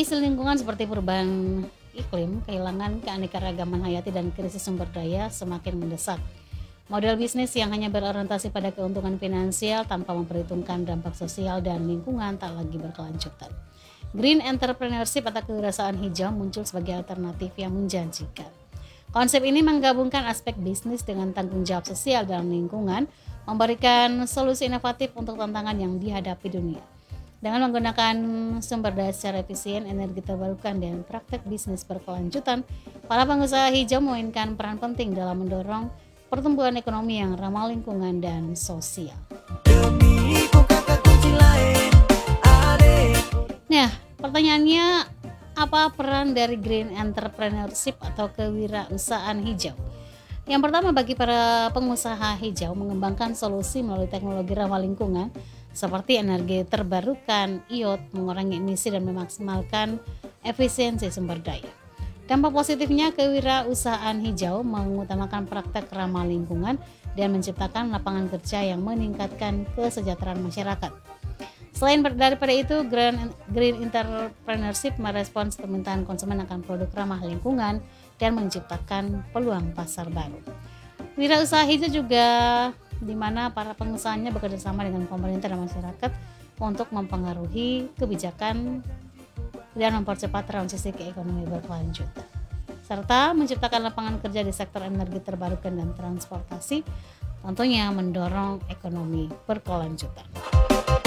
isu lingkungan seperti perubahan iklim, kehilangan keanekaragaman hayati dan krisis sumber daya semakin mendesak. Model bisnis yang hanya berorientasi pada keuntungan finansial tanpa memperhitungkan dampak sosial dan lingkungan tak lagi berkelanjutan. Green entrepreneurship atau kewirausahaan hijau muncul sebagai alternatif yang menjanjikan. Konsep ini menggabungkan aspek bisnis dengan tanggung jawab sosial dalam lingkungan, memberikan solusi inovatif untuk tantangan yang dihadapi dunia. Dengan menggunakan sumber daya secara efisien, energi terbarukan, dan praktek bisnis berkelanjutan, para pengusaha hijau memainkan peran penting dalam mendorong pertumbuhan ekonomi yang ramah lingkungan dan sosial. Nah, pertanyaannya, apa peran dari green entrepreneurship atau kewirausahaan hijau? Yang pertama, bagi para pengusaha hijau mengembangkan solusi melalui teknologi ramah lingkungan seperti energi terbarukan, IoT, mengurangi emisi dan memaksimalkan efisiensi sumber daya. Dampak positifnya, kewirausahaan hijau mengutamakan praktek ramah lingkungan dan menciptakan lapangan kerja yang meningkatkan kesejahteraan masyarakat. Selain daripada itu, green entrepreneurship merespons permintaan konsumen akan produk ramah lingkungan dan menciptakan peluang pasar baru. Wirausaha hijau juga di mana para pengusahanya bekerja sama dengan pemerintah dan masyarakat untuk mempengaruhi kebijakan dan mempercepat transisi ke ekonomi berkelanjutan, serta menciptakan lapangan kerja di sektor energi terbarukan dan transportasi, tentunya mendorong ekonomi berkelanjutan.